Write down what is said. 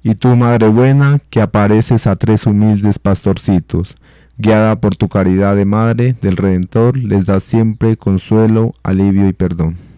Y tú, Madre buena, que apareces a tres humildes pastorcitos, guiada por tu caridad de Madre del Redentor, les das siempre consuelo, alivio y perdón.